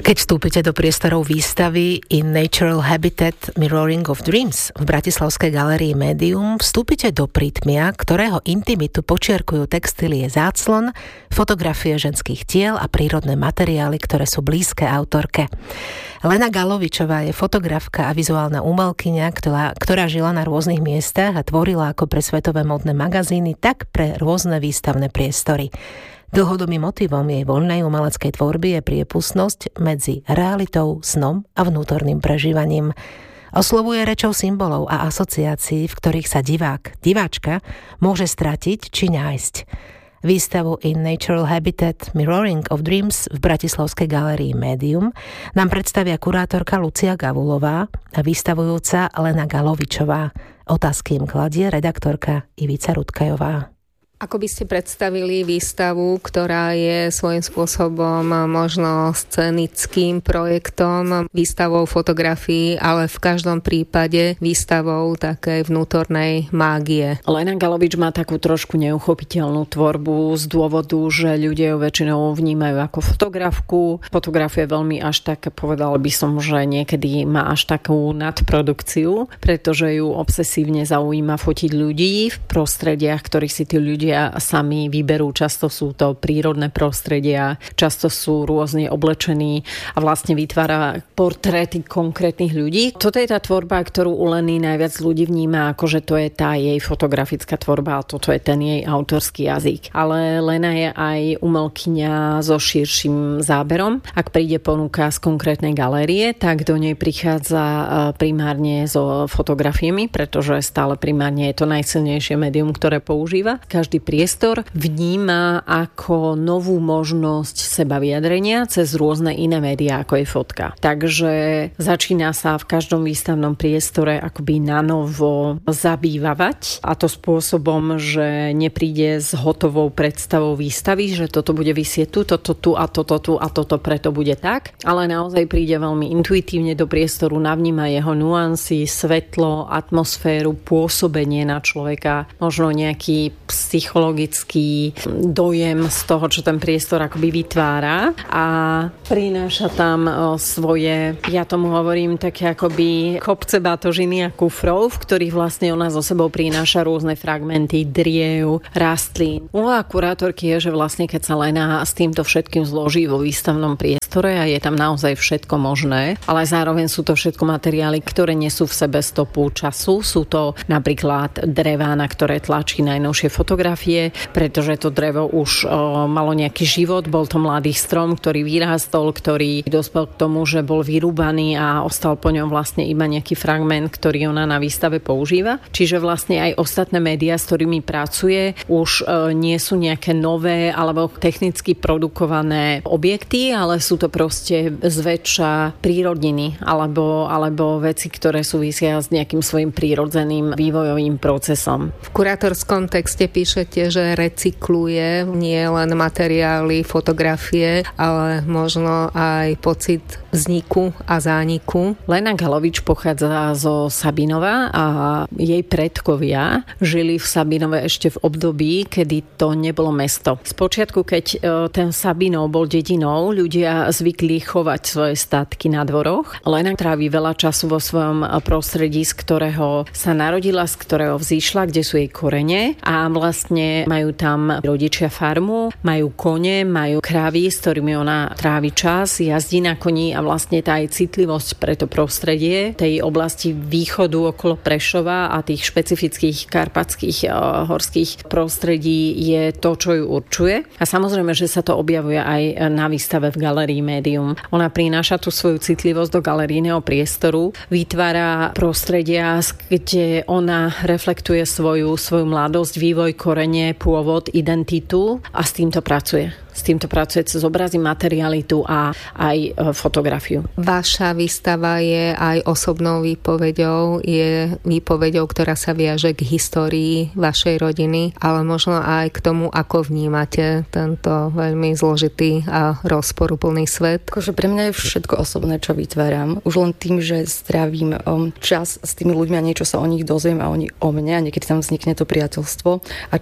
Keď vstúpite do priestorov výstavy In Natural Habitat Mirroring of Dreams v Bratislavskej galérii Médium, vstúpite do prítmia, ktorého intimitu počiarkujú textílie záclon, fotografie ženských tiel a prírodné materiály, ktoré sú blízke autorke. Lena Galovičová je fotografka a vizuálna umelkyňa, ktorá žila na rôznych miestach a tvorila ako pre svetové módne magazíny, tak pre rôzne výstavné priestory. Dlhodobým motivom jej voľnej umeleckej tvorby je priepustnosť medzi realitou, snom a vnútorným prežívaním. Oslovuje rečou symbolov a asociácií, v ktorých sa diváčka môže stratiť či nájsť. Výstavu In Natural Habitat Mirroring of Dreams v Bratislavskej galérii Médium nám predstavia kurátorka Lucia Gavulová a výstavujúca Lena Galovičová. Otázky im kladie redaktorka Ivica Rutkajová. Ako by ste predstavili výstavu, ktorá je svojím spôsobom možno scenickým projektom, výstavou fotografií, ale v každom prípade výstavou takej vnútornej mágie? Lena Galovič má takú trošku neuchopiteľnú tvorbu z dôvodu, že ľudia ju väčšinou vnímajú ako fotografku. Fotografia je veľmi až tak, povedala by som, že niekedy má až takú nadprodukciu, pretože ju obsesívne zaujíma fotiť ľudí v prostrediach, ktorých si tí ľudia sami vyberú. Často sú to prírodné prostredia, často sú rôzne oblečení a vlastne vytvára portréty konkrétnych ľudí. Toto je tá tvorba, ktorú u Leny najviac ľudí vníma, ako že to je tá jej fotografická tvorba a toto je ten jej autorský jazyk. Ale Lena je aj umelkyňa so širším záberom. Ak príde ponuka z konkrétnej galérie, tak do nej prichádza primárne so fotografiami, pretože stále primárne je to najsilnejšie médium, ktoré používa. Každý priestor vníma ako novú možnosť seba vyjadrenia cez rôzne iné médiá, ako je fotka. Takže začína sa v každom výstavnom priestore akoby nanovo zabývať, a to spôsobom, že nepríde s hotovou predstavou výstavy, že toto bude visieť tu, toto tu a toto tu a toto preto bude tak, ale naozaj príde veľmi intuitívne do priestoru, navníma jeho nuancy, svetlo, atmosféru, pôsobenie na človeka, možno nejaký psychologický dojem z toho, čo ten priestor akoby vytvára, a prináša tam svoje, ja tomu hovorím, také akoby kopce batožiny a kufrov, v ktorých vlastne ona so sebou prináša rôzne fragmenty driev, rastlín. Úloha kurátorky je, že vlastne keď sa Lena s týmto všetkým zloží vo výstavnom priestore a je tam naozaj všetko možné, ale zároveň sú to všetko materiály, ktoré nesú v sebe stopu času. Sú to napríklad drevá, na ktoré tlačí najnovšie fotografie, pretože to drevo už malo nejaký život, bol to mladý strom, ktorý vyrástol, ktorý dospel k tomu, že bol vyrúbaný a ostal po ňom vlastne iba nejaký fragment, ktorý ona na výstave používa. Čiže vlastne aj ostatné médiá, s ktorými pracuje, už nie sú nejaké nové alebo technicky produkované objekty, ale sú to proste zväčša prírodniny alebo veci, ktoré súvisia s nejakým svojím prírodzeným vývojovým procesom. V kurátorskom texte píšete, že recykluje nie len materiály, fotografie, ale možno aj pocit vzniku a zániku. Lena Galovič pochádza zo Sabinova a jej predkovia žili v Sabinove ešte v období, kedy to nebolo mesto. Spočiatku, keď ten Sabinov bol dedinou, ľudia zvykli chovať svoje statky na dvoroch. Lena trávi veľa času vo svojom prostredí, z ktorého sa narodila, z ktorého vzýšla, kde sú jej korene, a vlastne majú tam rodičia farmu, majú kone, majú krávy, s ktorými ona trávi čas, jazdí na koni, a vlastne tá jej citlivosť pre to prostredie tej oblasti východu okolo Prešova a tých špecifických karpatských horských prostredí je to, čo ju určuje. A samozrejme, že sa to objavuje aj na výstave v galérii Médium. Ona prináša tú svoju citlivosť do galerijného priestoru, vytvára prostredia, kde ona reflektuje svoju mladosť, vývoj, korene, pôvod, identitu, a s týmto pracuje. S týmto pracuje cez obrazy, materialitu a aj fotografiu. Vaša výstava je aj osobnou výpoveďou, je výpoveďou, ktorá sa viaže k histórii vašej rodiny, ale možno aj k tomu, ako vnímate tento veľmi zložitý a rozporuplný svet. Akože pre mňa je všetko osobné, čo vytváram. Už len tým, že strávim čas s tými ľuďmi a niečo sa o nich dozviem a oni o mne, a niekedy tam vznikne to priateľstvo. A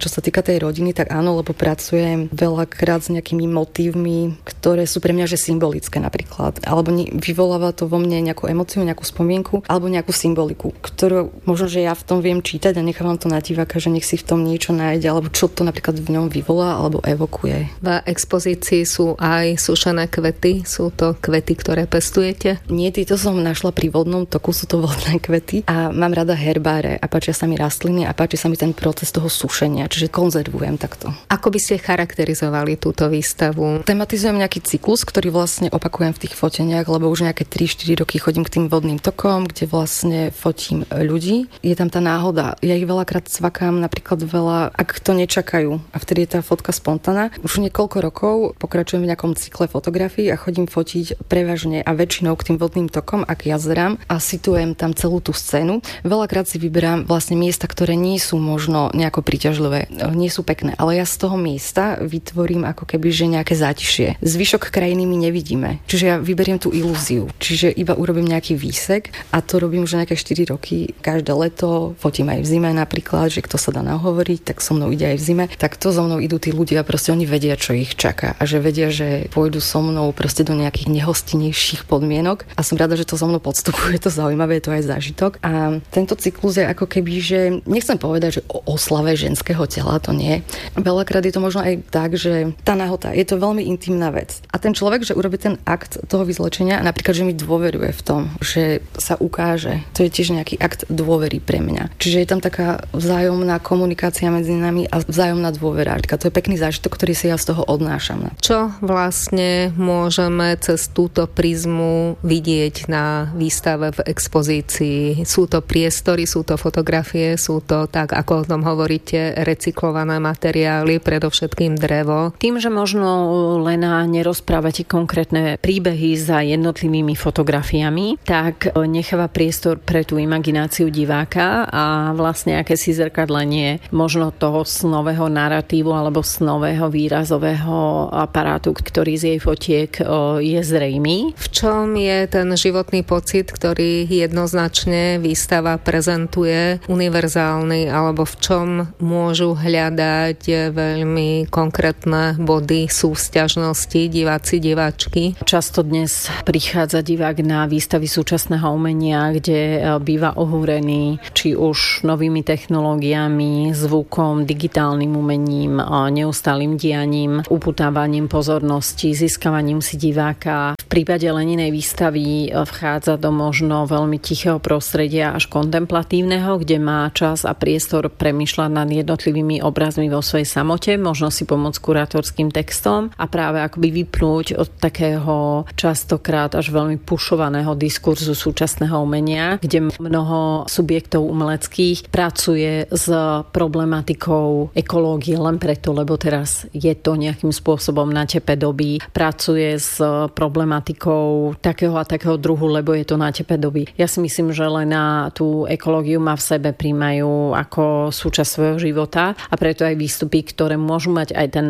čo sa týka tej rodiny, tak áno, lebo pracujem veľakrát s nejakými motívmi, ktoré sú pre mňa že symbolické napríklad. Alebo vyvoláva to vo mne nejakú emóciu, nejakú spomienku, alebo nejakú symboliku, ktorú možno, že ja v tom viem čítať a nechávam to na diváka, že nech si v tom niečo nájde, alebo čo to napríklad v ňom vyvolá, alebo evokuje. V expozícii sú aj sušené kvety, sú to kvety, ktoré pestujete? Nie, tieto som našla pri vodnom toku, sú to vodné kvety a mám rada herbáre a páčia sa mi rastliny a páči sa mi ten proces toho sušenia, čiže konzervujem takto. Ako by ste charakterizovali túto výstavu? Tematizujem nejaký cyklus, ktorý vlastne opakujem v tých foteniach, lebo už nejaké 3-4 roky chodím k tým vodným tokom, kde vlastne fotím ľudí. Je tam tá náhoda. Ja ich veľakrát cvakám, napríklad veľa, ak to nečakajú. A vtedy je tá fotka spontánna. Už niekoľko rokov pokračujem v nejakom cykle fotografií a chodím fotiť prevažne a väčšinou k tým vodným tokom, ak jazerám a situujem tam celú tú scénu. Veľakrát si vyberám vlastne miesta, ktoré nie sú možno nejako príťažlivé, nie sú pekné, ale ja z toho miesta vytvorím ako keby že nejaké zátišie. Zvyšok krajiny my nevidíme. Čiže ja vyberiem tú ilúziu. Čiže iba urobím nejaký výsek a to robím už nejaké 4 roky. Každé leto fotím aj v zime napríklad, že kto sa dá nahovoriť, tak so mnou ide aj v zime. Tak to so mnou idú tí ľudia, proste oni vedia, čo ich čaká a že vedia, že pôjdu so mnou proste do nejakých nehostinejších podmienok a som rada, že to so mnou podstupuje, to zaujímavé, je to aj zážitok. A tento cyklus je ako keby, že nechcem povedať, že o oslave ženského tela, to nie. Veľakrát je to možno aj tak, že tá nahota, je to veľmi intimná vec. A ten človek, že urobí ten akt toho vyzlečenia, napríklad, že mi dôveruje v tom, že sa ukáže. To je tiež nejaký akt dôvery pre mňa. Čiže je tam taká vzájomná komunikácia medzi nami a vzájomná dôvera. To je pekný zážitok, ktorý si ja z toho odnášam. Čo vlastne môžeme cez túto prizmu vidieť na výstave v expozícii? Sú to priestory, sú to fotografie, sú to, tak ako o tom hovoríte, recyklované materiály, predovšetkým drevo. Tým, že možno Lena nerozprávate konkrétne príbehy za jednotlivými fotografiami, tak necháva priestor pre tú imagináciu diváka a vlastne akési zrkadlenie možno toho snového naratívu alebo snového výrazového aparátu, ktorý z jej fotiek je zrejmý. V čom je ten životný pocit, ktorý jednoznačne výstava prezentuje, univerzálny, alebo v čom môžu hľadať veľmi konkrétne body súvzťažnosti diváci, diváčky? Často dnes prichádza divák na výstavy súčasného umenia, kde býva ohúrený či už novými technológiami, zvukom, digitálnym umením, neustálým dianím, uputávaním pozornosti, získavaním si diváka. V prípade Leninej výstavy vchádza do možno veľmi tichého prostredia až kontemplatívneho, kde má čas a priestor premýšľať nad jednotlivými obrazmi vo svojej samote, možno si pomôcť kurátorským textom a práve akoby vypnúť od takého častokrát až veľmi pušovaného diskurzu súčasného umenia, kde mnoho subjektov umeleckých pracuje s problematikou ekológie len preto, lebo teraz je to nejakým spôsobom na tepe doby, pracuje s problematikou takého a takého druhu, lebo je to na tepe doby. Ja si myslím, že len na tú ekológiu má v sebe, príjmajú ako súčasť svojho života a preto aj výstupy, ktoré môžu mať aj ten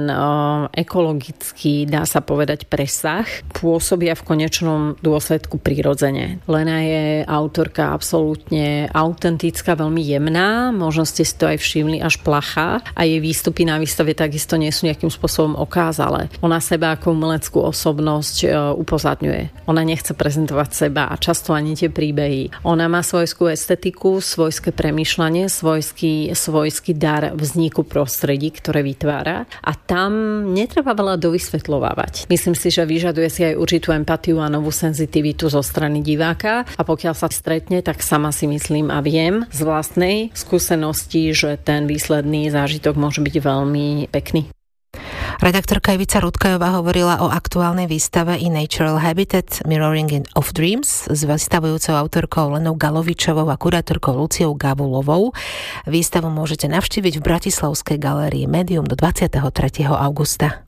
ekologický, dá sa povedať, presah, pôsobia v konečnom dôsledku prirodzene. Lena je autorka absolútne autentická, veľmi jemná, možno ste si to aj všimli, až plachá a jej výstupy na výstave takisto nie sú nejakým spôsobom okázalé. Ona seba ako umeleckú osobnosť upozadňuje. Ona nechce prezentovať seba a často ani tie príbehy. Ona má svojskú estetiku, svojské premýšľanie, svojský dar vzniku prostredí, ktoré vytvára a tam netreba veľa dovysvetľovávať. Myslím si, že vyžaduje si aj určitú empatiu a novú senzitivitu zo strany diváka a pokiaľ sa stretne, tak sama si myslím a viem z vlastnej skúsenosti, že ten výsledný zážitok môže byť veľmi pekný. Redaktorka Ivica Rudkajová hovorila o aktuálnej výstave In Natural Habitat Mirroring of Dreams s vystavujúcou autorkou Lenou Galovičovou a kurátorkou Luciou Gavulovou. Výstavu môžete navštíviť v Bratislavskej galérii Medium do 23. augusta.